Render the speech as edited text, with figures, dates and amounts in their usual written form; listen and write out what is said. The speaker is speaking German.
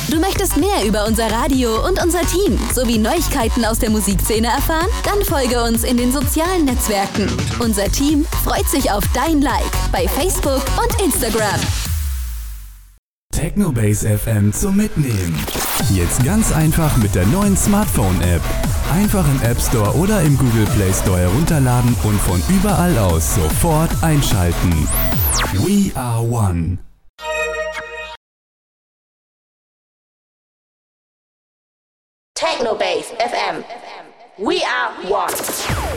Du möchtest mehr über unser Radio und unser Team sowie Neuigkeiten aus der Musikszene erfahren? Dann folge uns in den sozialen Netzwerken. Unser Team freut sich auf dein Like bei Facebook und Instagram. Technobase FM zum Mitnehmen. Jetzt ganz einfach mit der neuen Smartphone-App. Einfach im App Store oder im Google Play Store herunterladen und von überall aus sofort einschalten. We are one. Technobase FM. We are one.